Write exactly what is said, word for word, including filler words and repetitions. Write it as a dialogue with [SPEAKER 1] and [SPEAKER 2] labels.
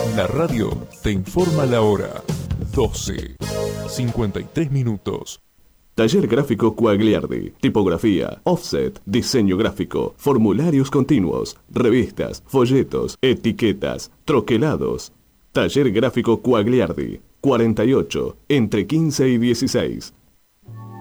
[SPEAKER 1] La radio te informa la hora. doce. cincuenta y tres minutos.
[SPEAKER 2] Taller Gráfico Quagliardi. Tipografía, offset, diseño gráfico, formularios continuos, revistas, folletos, etiquetas, troquelados. Taller Gráfico Quagliardi. cuarenta y ocho, entre quince y dieciséis.